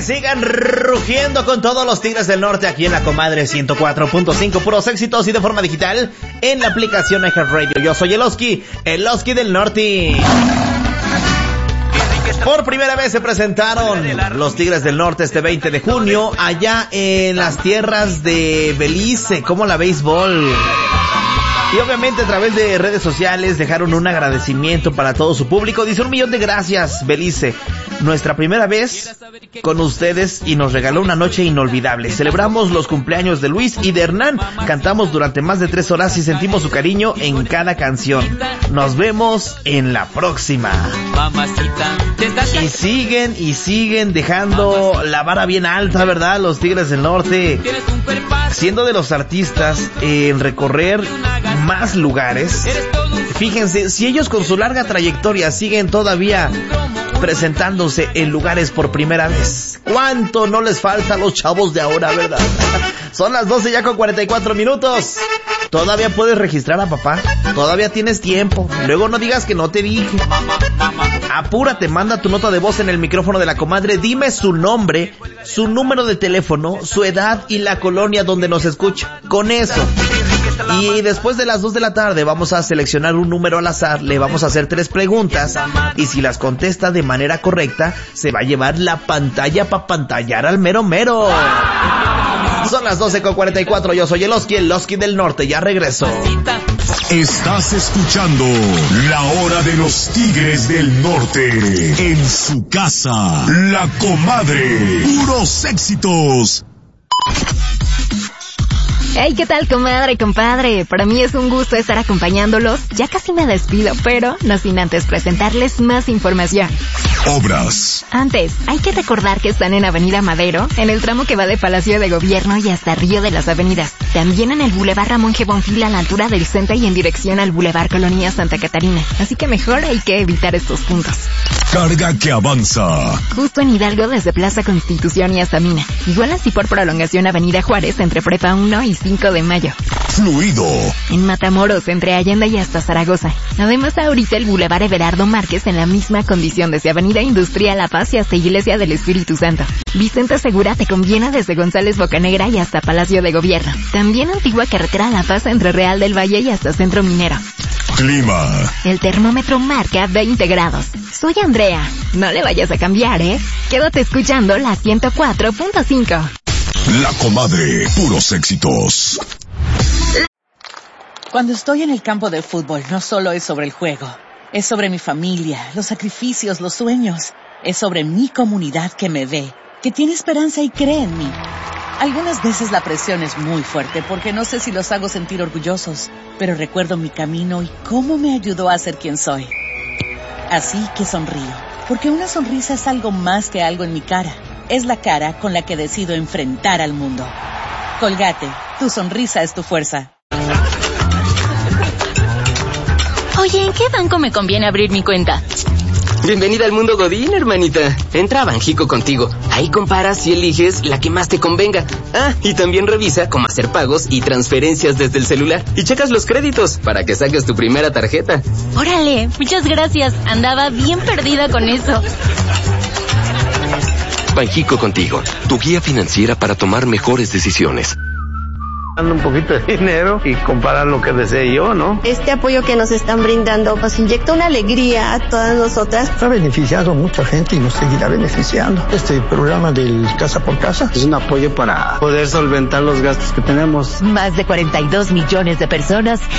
sigan rugiendo con todos los Tigres del Norte aquí en la Comadre 104.5, puros éxitos y de forma digital en la aplicación iHeartRadio. Yo soy el Oski del Norte. Por primera vez se presentaron los Tigres del Norte este 20 de junio allá en las tierras de Belice, como la béisbol. Y obviamente a través de redes sociales dejaron un agradecimiento para todo su público. Dice: 1,000,000 de gracias, Belice. Nuestra primera vez con ustedes y nos regaló una noche inolvidable. Celebramos los cumpleaños de Luis y de Hernán. Cantamos durante más de 3 horas y sentimos su cariño en cada canción. Nos vemos en la próxima. Y siguen dejando la vara bien alta, ¿verdad? Los Tigres del Norte, siendo de los artistas en recorrer más lugares. Fíjense, si ellos con su larga trayectoria siguen todavía presentándose en lugares por primera vez, ¿cuánto no les falta a los chavos de ahora, verdad? Son las 12 ya con 44 minutos. Todavía puedes registrar a papá. Todavía tienes tiempo. Luego no digas que no te dije. Apúrate, manda tu nota de voz en el micrófono de la comadre. Dime su nombre, su número de teléfono, su edad y la colonia donde nos escucha. Con eso. Y después de las 2 de la tarde vamos a seleccionar un número al azar, le vamos a hacer 3 preguntas y si las contesta de manera correcta se va a llevar la pantalla para pantallar al mero mero. Son las 12:44, yo soy el Oski del Norte, ya regreso. Estás escuchando La Hora de los Tigres del Norte en su casa, La Comadre, puros éxitos. Hey, ¿qué tal, comadre, compadre? Para mí es un gusto estar acompañándolos. Ya casi me despido, pero no sin antes presentarles más información. Obras. Antes, hay que recordar que están en Avenida Madero, en el tramo que va de Palacio de Gobierno y hasta Río de las Avenidas. También en el Boulevard Ramón G. Bonfil a la altura del Centro y en dirección al Boulevard Colonia Santa Catarina. Así que mejor hay que evitar estos puntos. Carga que avanza. Justo en Hidalgo desde Plaza Constitución y hasta Mina. Igual así por prolongación Avenida Juárez entre Prepa 1 y 5 de mayo. Fluido. En Matamoros entre Allende y hasta Zaragoza. Además ahorita el Boulevard Everardo Márquez en la misma condición desde Avenida Industrial La Paz y hasta Iglesia del Espíritu Santo. Vicente Segura te conviene desde González Bocanegra y hasta Palacio de Gobierno. También antigua carretera La Paz entre Real del Valle y hasta Centro Minero. Clima. El termómetro marca 20 grados. Soy Andrea. No le vayas a cambiar, ¿eh? Quédate escuchando la 104.5. La Comadre, puros éxitos. Cuando estoy en el campo de fútbol, no solo es sobre el juego. Es sobre mi familia, los sacrificios, los sueños. Es sobre mi comunidad que me ve, que tiene esperanza y cree en mí. Algunas veces la presión es muy fuerte porque no sé si los hago sentir orgullosos, pero recuerdo mi camino y cómo me ayudó a ser quien soy. Así que sonrío, porque una sonrisa es algo más que algo en mi cara. Es la cara con la que decido enfrentar al mundo. Colgate, tu sonrisa es tu fuerza. Oye, ¿en qué banco me conviene abrir mi cuenta? Bienvenida al mundo Godín, hermanita. Entra a Banjico Contigo. Ahí comparas y eliges la que más te convenga. Ah, y también revisa cómo hacer pagos y transferencias desde el celular. Y checas los créditos para que saques tu primera tarjeta. Órale, muchas gracias. Andaba bien perdida con eso. Banjico Contigo, tu guía financiera para tomar mejores decisiones. Un poquito de dinero y comparar lo que desee yo, ¿no? Este apoyo que nos están brindando nos inyecta una alegría a todas nosotras. Ha beneficiado a mucha gente y nos seguirá beneficiando. Este programa del Casa por Casa es un apoyo para poder solventar los gastos que tenemos. Más de 42 millones de personas